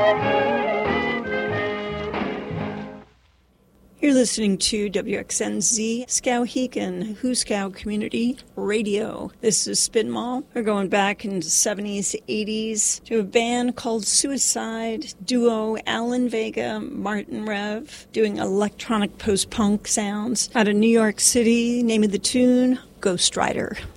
You're listening to WXNZ Skowhegan, Huskow Community Radio. This is Spin Mall. We're going back into the 70s, 80s to a band called Suicide, duo Alan Vega, Martin Rev, doing electronic post-punk sounds out of New York City. Name of the tune, Ghost Rider.